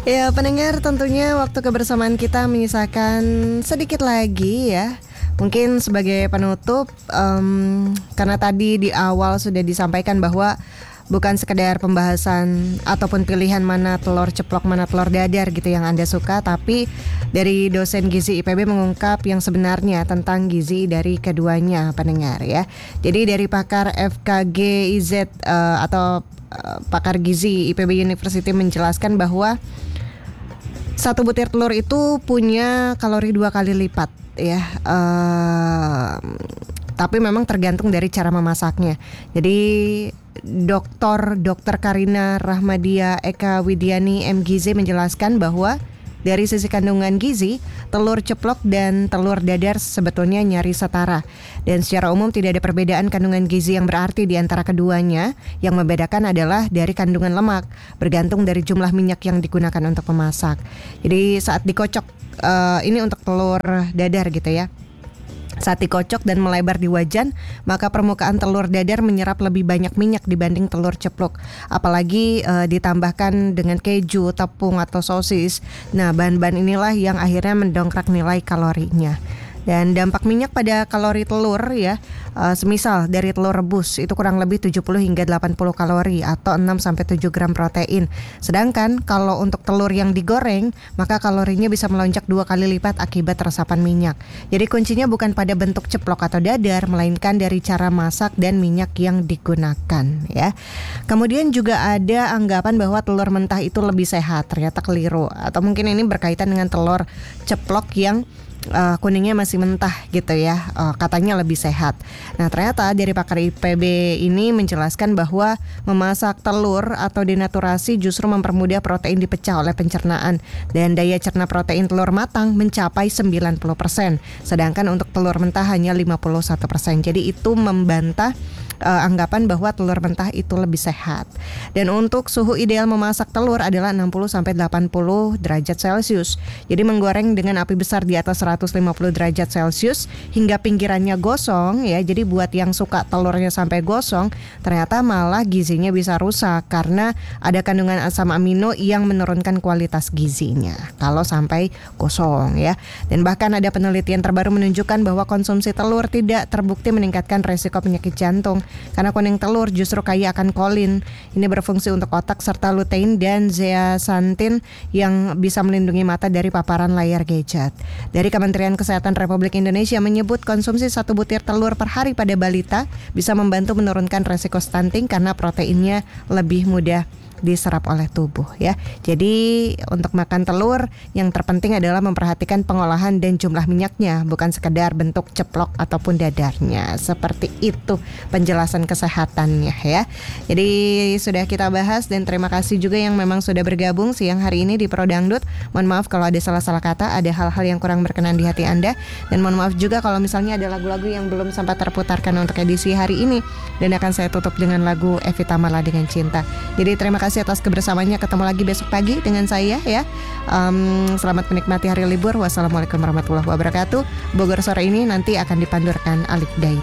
Ya, pendengar, tentunya waktu kebersamaan kita menyisakan sedikit lagi ya. Mungkin sebagai penutup, karena tadi di awal sudah disampaikan bahwa bukan sekedar pembahasan ataupun pilihan mana telur ceplok, mana telur dadar gitu yang Anda suka, tapi dari dosen gizi IPB mengungkap yang sebenarnya tentang gizi dari keduanya, pendengar ya. Jadi dari pakar FKGIZ atau pakar gizi IPB University menjelaskan bahwa satu butir telur itu punya kalori 2 kali lipat ya. Tapi memang tergantung dari cara memasaknya. Jadi Dr. Karina Rahmadia Eka Widiani MGizi menjelaskan bahwa dari sisi kandungan gizi, telur ceplok dan telur dadar sebetulnya nyaris setara. Dan secara umum tidak ada perbedaan kandungan gizi yang berarti di antara keduanya. Yang membedakan adalah dari kandungan lemak, bergantung dari jumlah minyak yang digunakan untuk memasak. Jadi saat dikocok, ini untuk telur dadar gitu ya. Saat dikocok dan melebar di wajan, maka permukaan telur dadar menyerap lebih banyak minyak dibanding telur ceplok. Apalagi ditambahkan dengan keju, tepung atau sosis. Nah, bahan-bahan inilah yang akhirnya mendongkrak nilai kalorinya. Dan dampak minyak pada kalori telur ya, semisal dari telur rebus itu kurang lebih 70 hingga 80 kalori atau 6-7 gram protein. Sedangkan kalau untuk telur yang digoreng, maka kalorinya bisa melonjak 2 kali lipat akibat resapan minyak. Jadi kuncinya bukan pada bentuk ceplok atau dadar, melainkan dari cara masak dan minyak yang digunakan ya. Kemudian juga ada anggapan bahwa telur mentah itu lebih sehat, ternyata keliru. Atau mungkin ini berkaitan dengan telur ceplok yang kuningnya masih mentah gitu ya, katanya lebih sehat. Nah, ternyata dari pakar IPB ini menjelaskan bahwa memasak telur atau denaturasi justru mempermudah protein dipecah oleh pencernaan dan daya cerna protein telur matang mencapai 90%, sedangkan untuk telur mentah hanya 51%. Jadi itu membantah anggapan bahwa telur mentah itu lebih sehat. Dan untuk suhu ideal memasak telur adalah 60-80 derajat Celcius. Jadi menggoreng dengan api besar di atas 150 derajat Celcius hingga pinggirannya gosong ya. Jadi buat yang suka telurnya sampai gosong, ternyata malah gizinya bisa rusak karena ada kandungan asam amino yang menurunkan kualitas gizinya kalau sampai gosong ya. Dan bahkan ada penelitian terbaru menunjukkan bahwa konsumsi telur tidak terbukti meningkatkan resiko penyakit jantung. Karena kuning telur justru kaya akan kolin. Ini berfungsi untuk otak serta lutein dan zeaxanthin yang bisa melindungi mata dari paparan layar gadget. Dari Kementerian Kesehatan Republik Indonesia menyebut konsumsi 1 butir telur per hari pada balita bisa membantu menurunkan resiko stunting karena proteinnya lebih mudah diserap oleh tubuh ya. Jadi untuk makan telur yang terpenting adalah memperhatikan pengolahan dan jumlah minyaknya, bukan sekedar bentuk ceplok ataupun dadarnya. Seperti itu penjelasan kesehatannya ya. Jadi sudah kita bahas dan terima kasih juga yang memang sudah bergabung siang hari ini di Pro Dangdut. Mohon maaf kalau ada salah-salah kata, ada hal-hal yang kurang berkenan di hati Anda, dan mohon maaf juga kalau misalnya ada lagu-lagu yang belum sempat terputarkan untuk edisi hari ini, dan akan saya tutup dengan lagu Evita Mala dengan Cinta. Jadi terima kasih atas kebersamaannya. Ketemu lagi besok pagi dengan saya ya. Selamat menikmati hari libur. Wassalamualaikum warahmatullahi wabarakatuh. Bogor sore ini nanti akan dipandurkan Alif Dai.